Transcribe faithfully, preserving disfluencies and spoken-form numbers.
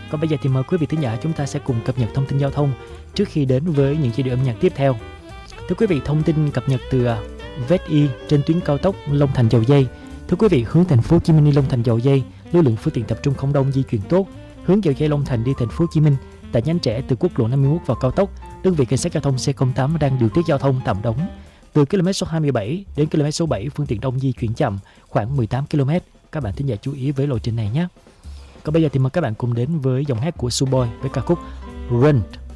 Còn bây giờ thì mời quý vị thính giả chúng ta sẽ cùng cập nhật thông tin giao thông trước khi đến với những giai điệu âm nhạc tiếp theo. Thưa quý vị, thông tin cập nhật từ vê e i trên tuyến cao tốc Long Thành - Dầu Giây. Thưa quý vị, hướng thành phố Hồ Chí Minh đi Long Thành - Dầu Giây, lưu lượng phương tiện tập trung không đông, di chuyển tốt. Hướng Dầu Giây - Long Thành đi thành phố Hồ Chí Minh, tại nhánh rẽ từ quốc lộ năm mươi mốt vào cao tốc, đơn vị cảnh sát giao thông C không tám đang điều tiết giao thông tạm đóng. Từ km số hai mươi bảy đến km số bảy, phương tiện đông di chuyển chậm khoảng mười tám ki lô mét. Các bạn thính giả chú ý với lộ trình này nhé. Còn bây giờ thì mời các bạn cùng đến với giọng hát của Suboi với ca khúc Run.